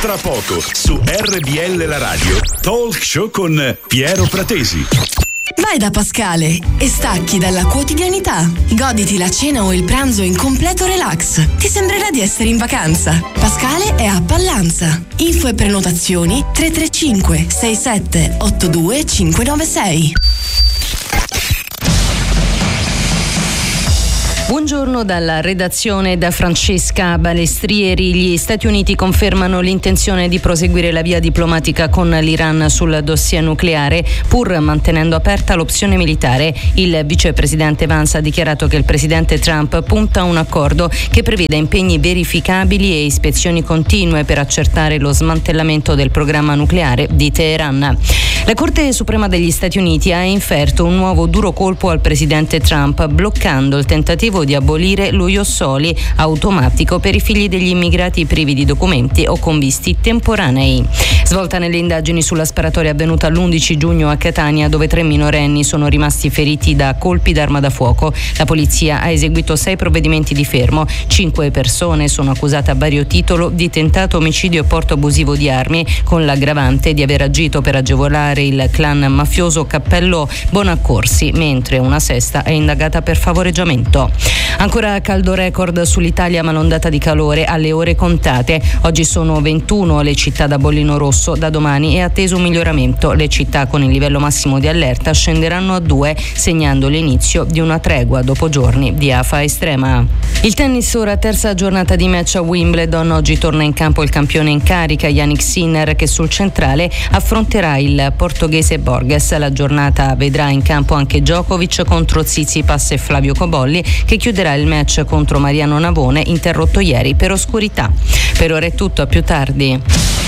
Tra poco su RBL La Radio, talk show con Piero Pratesi. Vai da Pascale e stacchi dalla quotidianità. Goditi la cena o il pranzo in completo relax. Ti sembrerà di essere in vacanza. Pascale è a Pallanza. Info e prenotazioni 335 67 82 596. Buongiorno dalla redazione da Francesca Balestrieri. Gli Stati Uniti confermano l'intenzione di proseguire la via diplomatica con l'Iran sul dossier nucleare, pur mantenendo aperta l'opzione militare. Il vicepresidente Vance ha dichiarato che il presidente Trump punta a un accordo che preveda impegni verificabili e ispezioni continue per accertare lo smantellamento del programma nucleare di Teheran. La Corte Suprema degli Stati Uniti ha inferto un nuovo duro colpo al presidente Trump, bloccando il tentativo di abolire lo Ius Soli automatico per i figli degli immigrati privi di documenti o con visti temporanei. Svolta nelle indagini sulla sparatoria avvenuta l'11 giugno a Catania, dove 3 minorenni sono rimasti feriti da colpi d'arma da fuoco. La polizia ha eseguito 6 provvedimenti di fermo. 5 persone sono accusate a vario titolo di tentato omicidio e porto abusivo di armi, con l'aggravante di aver agito per agevolare il clan mafioso Cappello Bonaccorsi, mentre una sesta è indagata per favoreggiamento. Ancora caldo record sull'Italia, ma l'ondata di calore alle ore contate. Oggi sono 21 le città da bollino rosso, da domani è atteso un miglioramento. Le città con il livello massimo di allerta scenderanno a 2, segnando l'inizio di una tregua dopo giorni di afa estrema. Il tennis ora, terza giornata di match a Wimbledon. Oggi torna in campo il campione in carica Jannik Sinner, che sul centrale affronterà il portoghese Borges. La giornata vedrà in campo anche Djokovic contro Tsitsipas e Flavio Cobolli, che chiuderà il match contro Mariano Navone, interrotto ieri per oscurità. Per ora è tutto, a più tardi.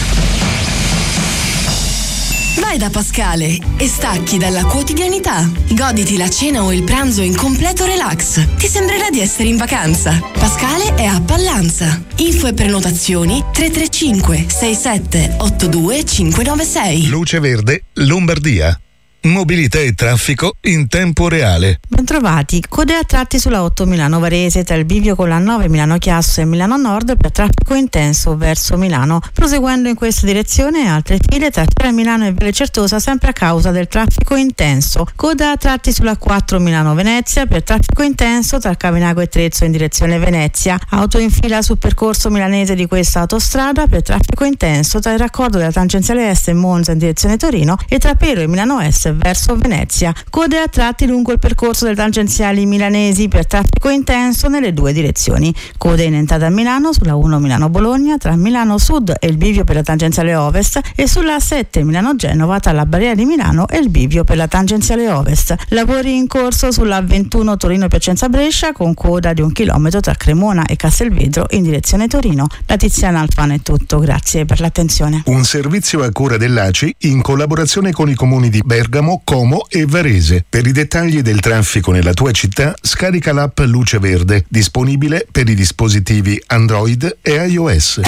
Vai da Pascale e stacchi dalla quotidianità. Goditi la cena o il pranzo in completo relax. Ti sembrerà di essere in vacanza. Pascale è a Pallanza. Info e prenotazioni 335 67 82 596. Luce Verde, Lombardia. Mobilità e traffico in tempo reale. Bentrovati. Code a tratti sulla 8 Milano Varese, tra il bivio con la 9 Milano Chiasso e Milano Nord per traffico intenso verso Milano. Proseguendo in questa direzione, altre file tra Fiera Milano e Viale Certosa, sempre a causa del traffico intenso. Coda a tratti sulla 4 Milano Venezia per traffico intenso tra Cavinago e Trezzo in direzione Venezia. Auto in fila sul percorso milanese di questa autostrada per traffico intenso tra il raccordo della tangenziale est e Monza in direzione Torino e tra Pero e Milano Est verso Venezia. Code a tratti lungo il percorso delle tangenziali milanesi per traffico intenso nelle due direzioni. Code in entrata a Milano sulla 1 Milano Bologna tra Milano Sud e il bivio per la tangenziale ovest, e sulla 7 Milano Genova tra la barriera di Milano e il bivio per la tangenziale ovest. Lavori in corso sulla 21 Torino Piacenza Brescia, con coda di 1 chilometro tra Cremona e Castelvetro in direzione Torino. Da Tiziana Alfano è tutto, grazie per l'attenzione. Un servizio a cura dell'ACI in collaborazione con i comuni di Bergamo, Como e Varese. Per i dettagli del traffico nella tua città, scarica l'app Luce Verde, disponibile per i dispositivi Android e iOS.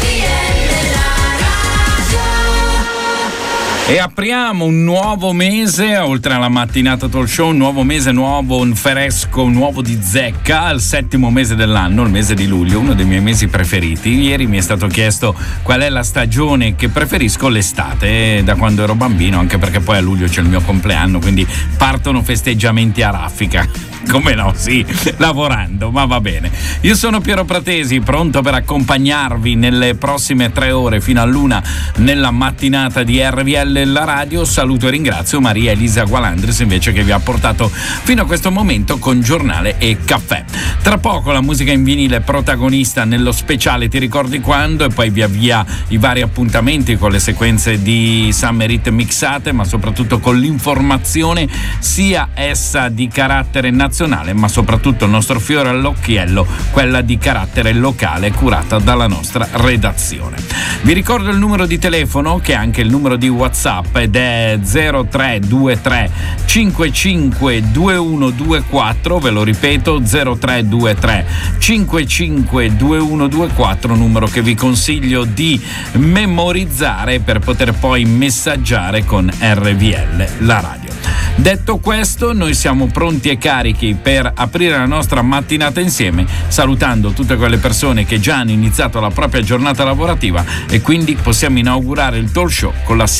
E apriamo un nuovo mese, oltre alla mattinata talk show, un nuovo mese, nuovo, un fresco, un nuovo di zecca, il 7° mese dell'anno, il mese di luglio, uno dei miei mesi preferiti. Ieri mi è stato chiesto qual è la stagione che preferisco, l'estate, da quando ero bambino, anche perché poi a luglio c'è il mio compleanno, quindi partono festeggiamenti a raffica. Come no, sì, lavorando, ma va bene. Io sono Piero Pratesi, pronto per accompagnarvi nelle prossime 3 ore fino all'1 nella mattinata di RVL La Radio. Saluto e ringrazio Maria Elisa Gualandris invece, che vi ha portato fino a questo momento con giornale e caffè. Tra poco la musica in vinile protagonista nello speciale Ti ricordi quando, e poi via via i vari appuntamenti con le sequenze di Summer Hit mixate, ma soprattutto con l'informazione, sia essa di carattere nazionale ma soprattutto il nostro fiore all'occhiello, quella di carattere locale, curata dalla nostra redazione. Vi ricordo il numero di telefono, che è anche il numero di WhatsApp, ed è 0323 55 2124, ve lo ripeto, 0323 55 2124, numero che vi consiglio di memorizzare per poter poi messaggiare con RVL La Radio. Detto questo, noi siamo pronti e carichi per aprire la nostra mattinata insieme, salutando tutte quelle persone che già hanno iniziato la propria giornata lavorativa, e quindi possiamo inaugurare il talk show con la